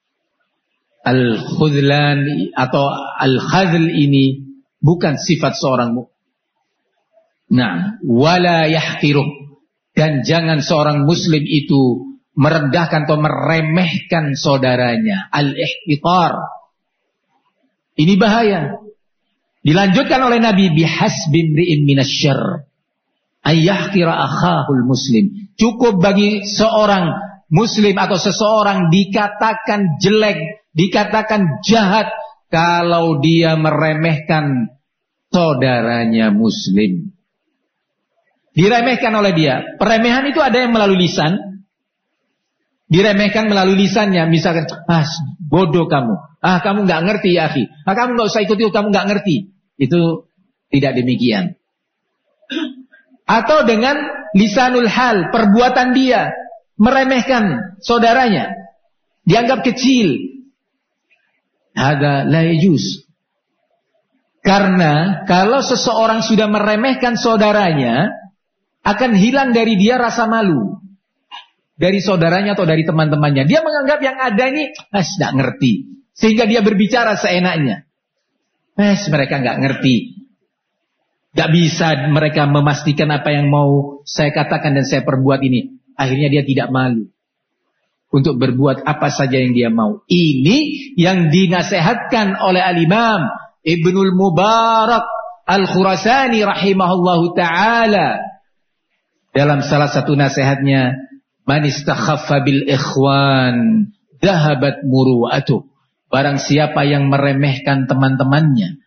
Al-khudlan atau al-khadl ini bukan sifat seorang mukmin. Nah, wala yahqiruh, dan jangan seorang muslim itu merendahkan atau meremehkan saudaranya. Al-ihtiqar. Ini bahaya. Dilanjutkan oleh Nabi, bihasbi imri'in minasyarr ay yahqira akhahul muslim. Cukup bagi seorang muslim atau seseorang dikatakan jelek, dikatakan jahat kalau dia meremehkan saudaranya muslim. Diremehkan oleh dia. Peremehan itu ada yang melalui lisan. Diremehkan melalui lisannya. Misalkan, bodoh kamu. Kamu gak ngerti ya akhi. Kamu gak usah ikut itu, kamu gak ngerti. Itu tidak demikian. Atau dengan lisanul hal, perbuatan dia meremehkan saudaranya, dianggap kecil. Hada la yajuz. Karena kalau seseorang sudah meremehkan saudaranya, akan hilang dari dia rasa malu dari saudaranya atau dari teman-temannya. Dia menganggap yang ada ini tidak ngerti, sehingga dia berbicara seenaknya. Mereka nggak ngerti, nggak bisa mereka memastikan apa yang mau saya katakan dan saya perbuat ini. Akhirnya dia tidak malu untuk berbuat apa saja yang dia mau. Ini yang dinasehatkan oleh Al-Imam Ibnul Mubarak Al-Khurasani rahimahullahu ta'ala. Dalam salah satu nasihatnya, man istakhaffa bil ikhwan dhahabat muru'atuh. Barang siapa yang meremehkan teman-temannya,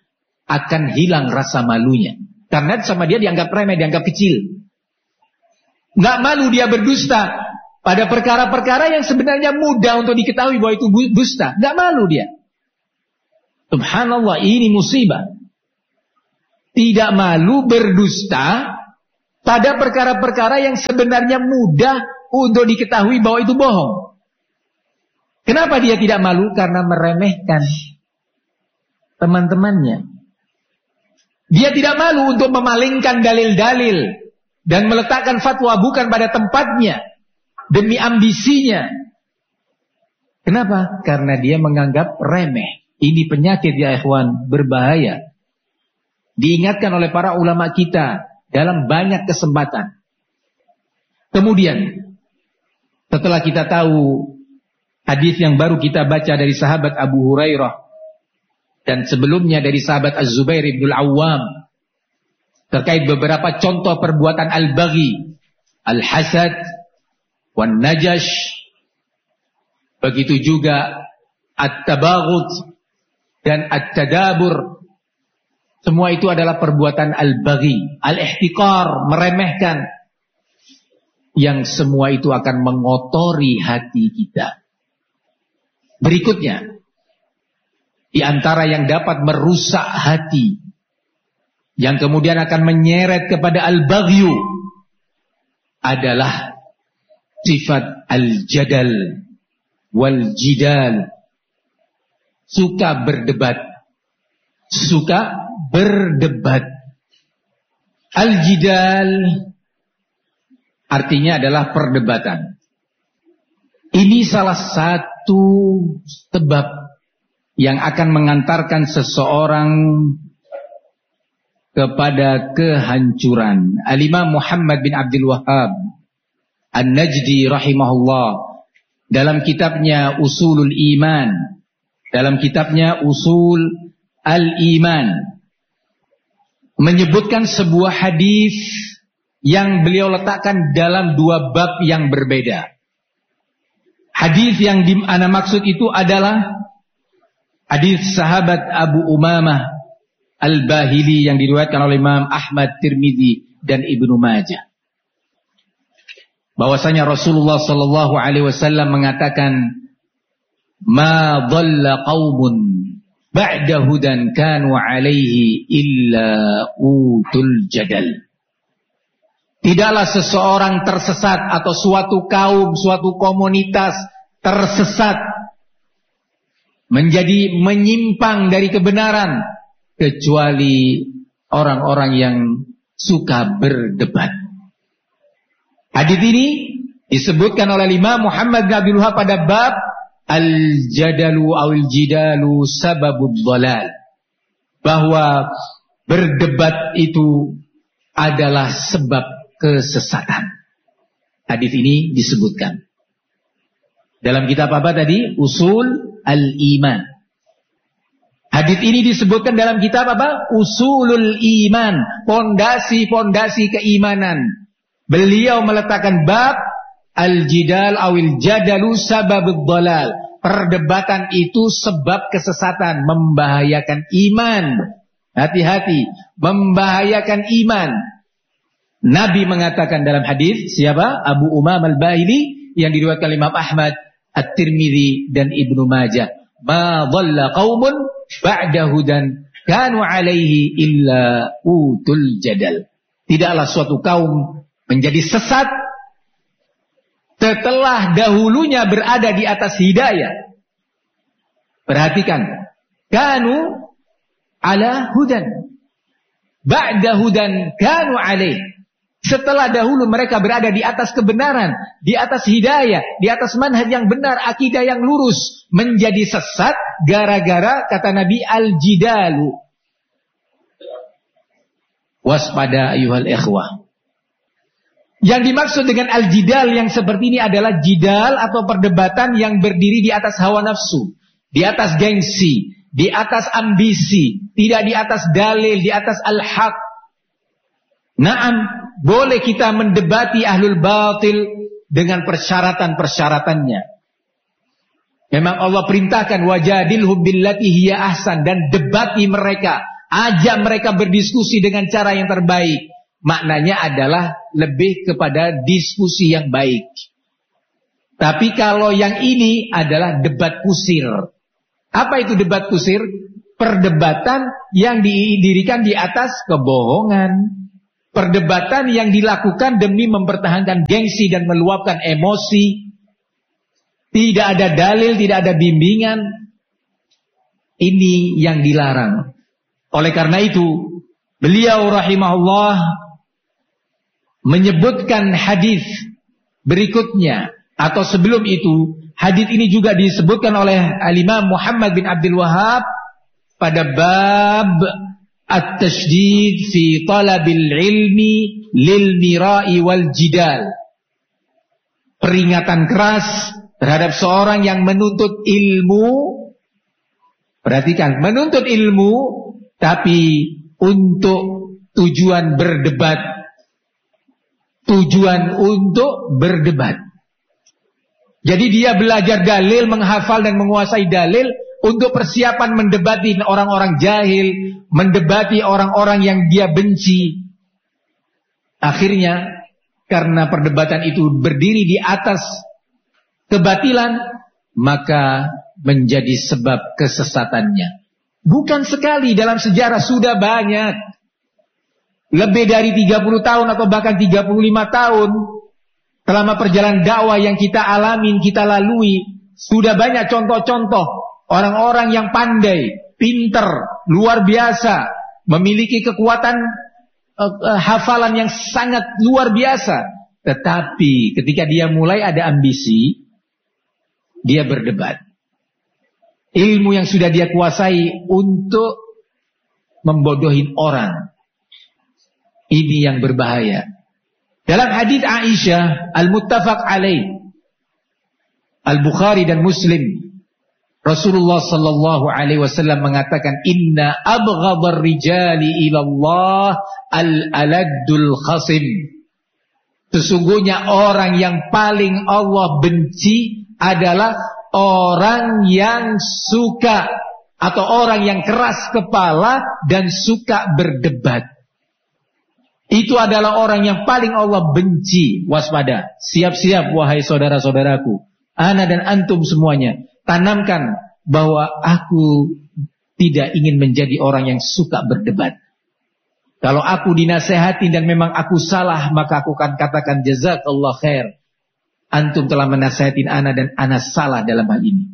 akan hilang rasa malunya. Karena sama dia dianggap remeh, dianggap kecil. Nggak malu dia berdusta pada perkara-perkara yang sebenarnya mudah untuk diketahui bahwa itu dusta. Nggak malu dia. Subhanallah, ini musibah. Tidak malu berdusta pada perkara-perkara yang sebenarnya mudah untuk diketahui bahwa itu bohong. Kenapa dia tidak malu? Karena meremehkan teman-temannya. Dia tidak malu untuk memalingkan dalil-dalil dan meletakkan fatwa bukan pada tempatnya demi ambisinya. Kenapa? Karena dia menganggap remeh. Ini penyakit ya ikhwan, berbahaya. Diingatkan oleh para ulama kita dalam banyak kesempatan. Kemudian setelah kita tahu hadis yang baru kita baca dari sahabat Abu Hurairah dan sebelumnya dari sahabat Az-Zubair ibn Al-Awwam terkait beberapa contoh perbuatan al-baghi, al-hasad, wan-najash, begitu juga at-tabaghut dan at-tadabur. Semua itu adalah perbuatan al-baghi, al-ihtiqar, meremehkan, yang semua itu akan mengotori hati kita. Berikutnya, di antara yang dapat merusak hati, yang kemudian akan menyeret kepada al-baghyu, adalah sifat al-jadal wal-jidal. Suka berdebat. Al-jidal artinya adalah perdebatan. Ini salah satu sebab yang akan mengantarkan seseorang kepada kehancuran. Al-Imam Muhammad bin Abdul Wahhab An-Najdi rahimahullah dalam kitabnya Usulul Iman, dalam kitabnya Usul Al-Iman, menyebutkan sebuah hadis yang beliau letakkan dalam dua bab yang berbeda. Hadis yang ana maksud itu adalah hadis sahabat Abu Umamah Al-Bahili yang diriwayatkan oleh Imam Ahmad, Tirmidzi dan Ibnu Majah. Bahwasanya Rasulullah sallallahu alaihi wasallam mengatakan, "Ma dhalla qaumun ba'da hudan kanu alaihi illa utul jadal." Tidaklah seseorang tersesat atau suatu kaum, suatu komunitas tersesat menjadi menyimpang dari kebenaran kecuali orang-orang yang suka berdebat. Hadis ini disebutkan oleh Imam Muhammad bin Abdul Wahhab pada bab al-jadalu awil jidalu sababud dhalal, bahwa berdebat itu adalah sebab kesesatan. Hadis ini disebutkan dalam kitab apa tadi? Usul Al-Iman. Hadis ini disebutkan dalam kitab apa? Usulul Iman, pondasi-pondasi keimanan. Beliau meletakkan bab al-jidal awil jadalu sababud dhalal. Perdebatan itu sebab kesesatan, membahayakan iman. Hati-hati, membahayakan iman. Nabi mengatakan dalam hadis, siapa? Abu Umamah Al-Bahili yang diriwayatkan Imam Ahmad, At-Tirmidzi dan Ibnu Majah. Ma dhalla qaumun ba'da hudan kanu alaihi illa utul jadal. Tidaklah suatu kaum menjadi sesat setelah dahulunya berada di atas hidayah. Perhatikan, kanu ala hudan ba'da hudan kanu alaihi. Setelah dahulu mereka berada di atas kebenaran, di atas hidayah, di atas manhaj yang benar, akidah yang lurus, menjadi sesat gara-gara kata Nabi al-jidalu. Waspada ayuhal ikhwah. Yang dimaksud dengan al-jidal yang seperti ini adalah jidal atau perdebatan yang berdiri di atas hawa nafsu, di atas gengsi, di atas ambisi, tidak di atas dalil, di atas al-haq. Naam, boleh kita mendebati ahlul batil dengan persyaratan-persyaratannya. Memang Allah perintahkan wajadilhum billati hiya ahsan, dan debati mereka ajak mereka berdiskusi dengan cara yang terbaik. Maknanya adalah lebih kepada diskusi yang baik. Tapi kalau yang ini adalah debat kusir. Apa itu debat kusir? Perdebatan yang didirikan di atas kebohongan. Perdebatan yang dilakukan demi mempertahankan gengsi dan meluapkan emosi. Tidak ada dalil, tidak ada bimbingan. Ini yang dilarang. Oleh karena itu, beliau rahimahullah menyebutkan hadis berikutnya. Atau sebelum itu, hadis ini juga disebutkan oleh Al-Imam Muhammad bin Abdul Wahhab pada bab at-tashdid fi talabil ilmi lil mira'i wal jidal. Peringatan keras terhadap seorang yang menuntut ilmu. Perhatikan, menuntut ilmu tapi untuk tujuan berdebat. Tujuan untuk berdebat. Jadi dia belajar dalil, menghafal dan menguasai dalil untuk persiapan mendebati orang-orang jahil, mendebati orang-orang yang dia benci. Akhirnya karena perdebatan itu berdiri di atas kebatilan, maka menjadi sebab kesesatannya. Bukan sekali, dalam sejarah sudah banyak. Lebih dari 30 tahun atau bahkan 35 tahun selama perjalanan dakwah yang kita alamin, kita lalui, sudah banyak contoh-contoh orang-orang yang pandai, pinter, luar biasa, memiliki kekuatan hafalan yang sangat luar biasa. Tetapi ketika dia mulai ada ambisi, dia berdebat. Ilmu yang sudah dia kuasai untuk membodohin orang. Ini yang berbahaya. Dalam hadis Aisyah al-muttafaq alaih, Al-Bukhari dan Muslim, Rasulullah sallallahu alaihi wasallam mengatakan, "Inna abghadar rijali ila Allah al-aladdul khasim." Sesungguhnya orang yang paling Allah benci adalah orang yang suka atau orang yang keras kepala dan suka berdebat. Itu adalah orang yang paling Allah benci. Waspada, siap-siap wahai saudara-saudaraku, ana dan antum semuanya, tanamkan bahwa aku tidak ingin menjadi orang yang suka berdebat. Kalau aku dinasehati dan memang aku salah, maka aku akan katakan jazakallah khair. Antum telah menasehatin ana dan ana salah dalam hal ini.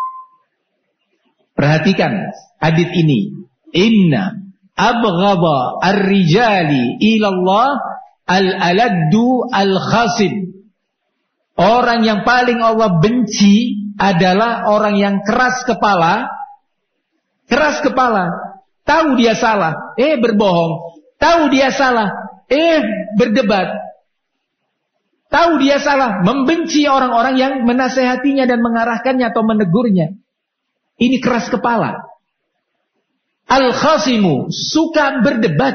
Perhatikan hadis ini. Inna abghadha ar-rijali ilallah al-aladdu al-khasim. Orang yang paling Allah benci adalah orang yang keras kepala. Keras kepala. Tahu dia salah, berbohong. Tahu dia salah, berdebat. Tahu dia salah, membenci orang-orang yang menasehatinya dan mengarahkannya atau menegurnya. Ini keras kepala. Al-khasimu, suka berdebat.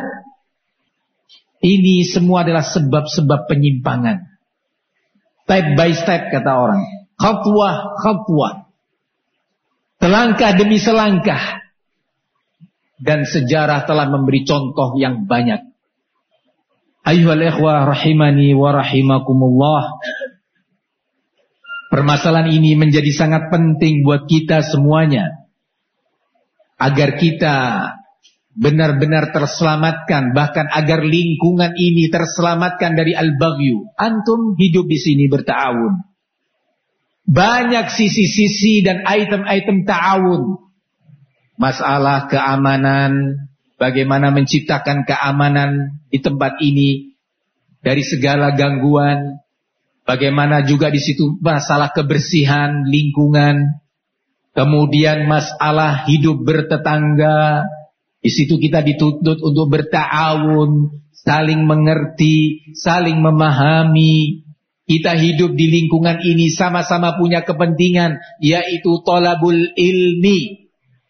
Ini semua adalah sebab-sebab penyimpangan. Step by step kata orang. Khatwah. Selangkah demi selangkah. Dan sejarah telah memberi contoh yang banyak. Ayyuhal ikhwah rahimani wa rahimakumullah. Permasalahan ini menjadi sangat penting buat kita semuanya. Agar kita benar-benar terselamatkan, bahkan agar lingkungan ini terselamatkan dari al-baghyu. Antum hidup di sini berta'awun. Banyak sisi-sisi dan item-item ta'awun. Masalah keamanan, bagaimana menciptakan keamanan di tempat ini dari segala gangguan. Bagaimana juga di situ masalah kebersihan lingkungan. Kemudian masalah hidup bertetangga. Di situ kita dituntut untuk berta'awun, saling mengerti, saling memahami. Kita hidup di lingkungan ini sama-sama punya kepentingan, yaitu thalabul ilmi.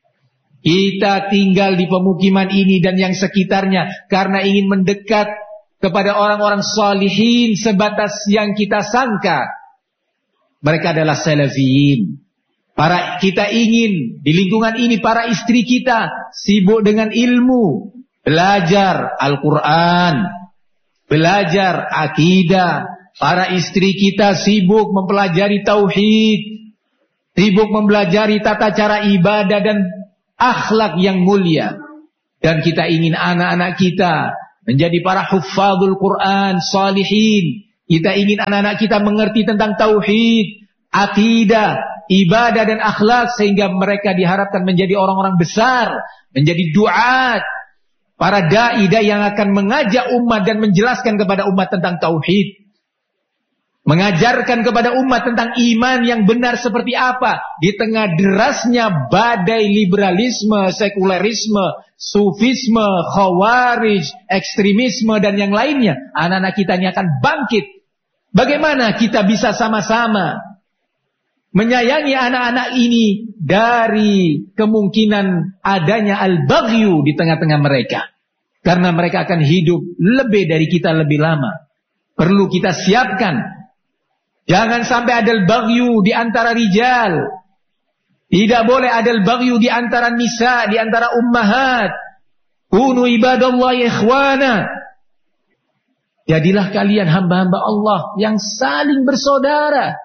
Kita tinggal di pemukiman ini dan yang sekitarnya karena ingin mendekat kepada orang-orang salihin sebatas yang kita sangka. Mereka adalah salafiyin. Kita ingin di lingkungan ini para istri kita sibuk dengan ilmu, belajar Al-Quran, belajar akidah. Para istri kita sibuk mempelajari tauhid, sibuk mempelajari tata cara ibadah dan akhlak yang mulia. Dan kita ingin anak-anak kita menjadi para huffazul Quran, salihin. Kita ingin anak-anak kita mengerti tentang tauhid, akidah, ibadah dan akhlak, sehingga mereka diharapkan menjadi orang-orang besar, menjadi duat, para dai yang akan mengajak umat dan menjelaskan kepada umat tentang tauhid, mengajarkan kepada umat tentang iman yang benar seperti apa di tengah derasnya badai liberalisme, sekulerisme, sufisme, khawarij, ekstremisme dan yang lainnya. Anak-anak kita ini akan bangkit. Bagaimana kita bisa sama-sama menyayangi anak-anak ini dari kemungkinan adanya al-baghyu di tengah-tengah mereka, karena mereka akan hidup lebih dari kita lebih lama. Perlu kita siapkan. Jangan sampai ada al-baghyu di antara rijal. Tidak boleh ada al-baghyu di antara nisa, di antara ummahat. Kunu ibadallahi ikhwana. Jadilah kalian hamba-hamba Allah yang saling bersaudara.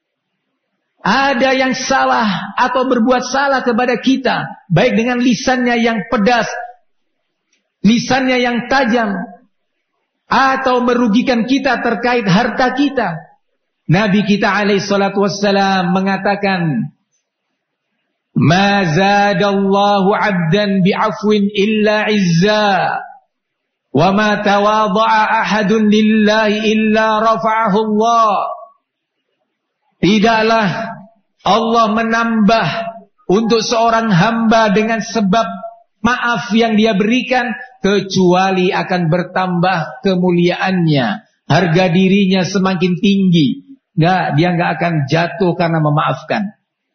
Ada yang salah atau berbuat salah kepada kita, baik dengan lisannya yang pedas, lisannya yang tajam, atau merugikan kita terkait harta kita. Nabi kita alaihi salatu wassalam mengatakan, "Ma zadallahu 'abdan bi'afwin illa 'izza, wa ma tawadha'a ahadun lillahi illa rafa'ahu Allah." Tidaklah Allah menambah untuk seorang hamba dengan sebab maaf yang dia berikan, kecuali akan bertambah kemuliaannya, harga dirinya semakin tinggi. Dia nggak akan jatuh karena memaafkan.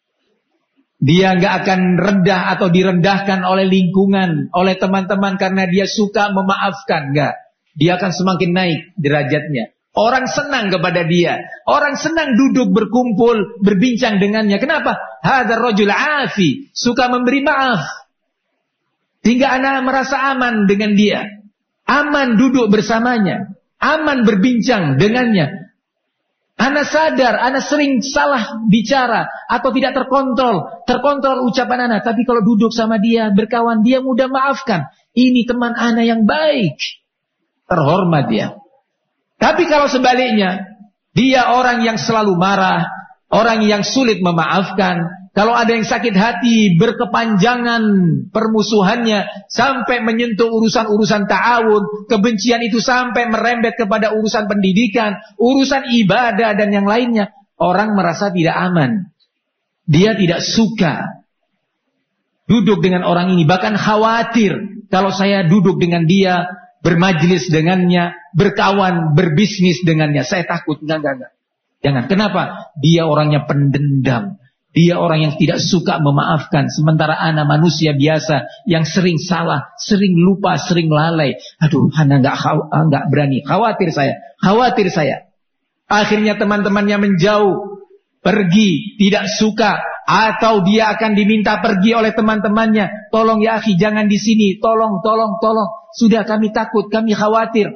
Dia nggak akan rendah atau direndahkan oleh lingkungan, oleh teman-teman karena dia suka memaafkan. Nggak. Dia akan semakin naik derajatnya. Orang senang kepada dia. Orang senang duduk berkumpul, berbincang dengannya. Kenapa? Hadzal rajul afi, suka memberi maaf. Sehingga anak merasa aman dengan dia. Aman duduk bersamanya. Aman berbincang dengannya. Anak sadar, anak sering salah bicara atau tidak terkontrol ucapan anak. Tapi kalau duduk sama dia, berkawan, dia mudah maafkan. Ini teman anak yang baik, terhormat dia. Tapi kalau sebaliknya, dia orang yang selalu marah, orang yang sulit memaafkan. Kalau ada yang sakit hati, berkepanjangan permusuhannya sampai menyentuh urusan-urusan ta'awun, kebencian itu sampai merembet kepada urusan pendidikan, urusan ibadah dan yang lainnya, orang merasa tidak aman. Dia tidak suka duduk dengan orang ini, bahkan khawatir kalau saya duduk dengan dia, bermajlis dengannya, berkawan, berbisnis dengannya, saya takut. Enggak. Jangan. Kenapa? Dia orangnya pendendam. Dia orang yang tidak suka memaafkan. Sementara anak manusia biasa yang sering salah, sering lupa, sering lalai. Aduh, anak enggak berani. Khawatir saya. Akhirnya teman-temannya menjauh, pergi, tidak suka, atau dia akan diminta pergi oleh teman-temannya. Tolong ya akhi, jangan di sini. Tolong. Sudah, kami takut, kami khawatir.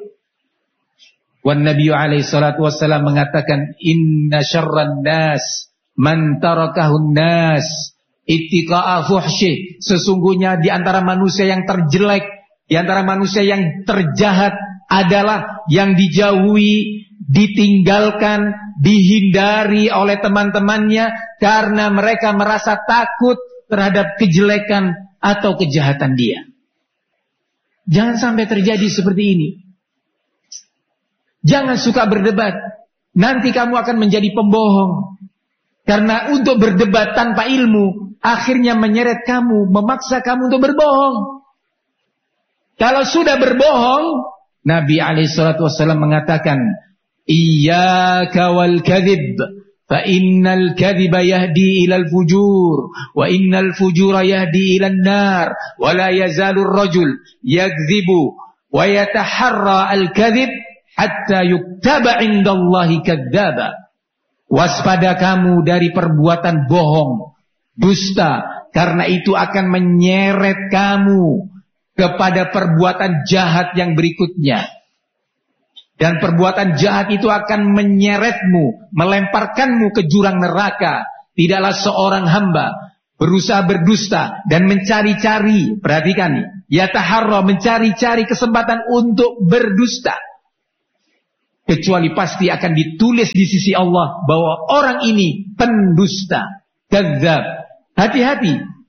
Wan Nabi alaihi salatu wassalam mengatakan, "Inna syarran nas man tarakahun nas ittiqa'a fuhsyih." Sesungguhnya di antara manusia yang terjelek, di antara manusia yang terjahat adalah yang dijauhi, ditinggalkan, dihindari oleh teman-temannya karena mereka merasa takut terhadap kejelekan atau kejahatan dia. Jangan sampai terjadi seperti ini. Jangan suka berdebat. Nanti kamu akan menjadi pembohong. Karena untuk berdebat tanpa ilmu akhirnya menyeret kamu, memaksa kamu untuk berbohong. Kalau sudah berbohong, Nabi SAW mengatakan, "Iyyaka wal kadhib, fa innal kadhiba yahdi ilal fujur, wa innal fujura yahdi ilan nar, wa la yazalur rajul yakdhibu wa yataharra al kadhib hatta yuktaba indallahi kadzdzaba." Waspada kamu dari perbuatan bohong. dusta, karena itu akan menyeret kamu kepada perbuatan jahat yang berikutnya. Dan perbuatan jahat itu akan menyeretmu, melemparkanmu ke jurang neraka. Tidaklah seorang hamba berusaha berdusta dan mencari-cari, perhatikan nih, yataharra, mencari-cari kesempatan untuk berdusta, kecuali pasti akan ditulis di sisi Allah bahwa orang ini pendusta, kadzdzab. Hati-hati,